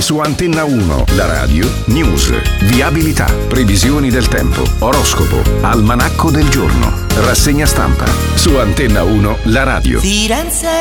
Su Antenna 1, la radio, news, viabilità, previsioni del tempo, oroscopo, almanacco del giorno, rassegna stampa. Su Antenna 1, la radio. Firenze